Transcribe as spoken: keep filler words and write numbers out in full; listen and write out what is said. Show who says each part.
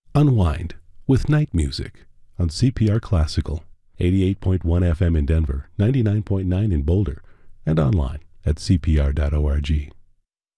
Speaker 1: Unwind with night music on C P R Classical, eighty-eight point one F M in Denver, ninety-nine point nine in Boulder, and online at c p r dot org.